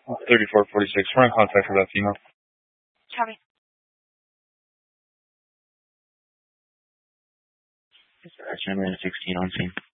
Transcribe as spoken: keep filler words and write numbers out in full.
thirty-four forty-six. We're in contact for that female. Copy. Action sixteen on scene.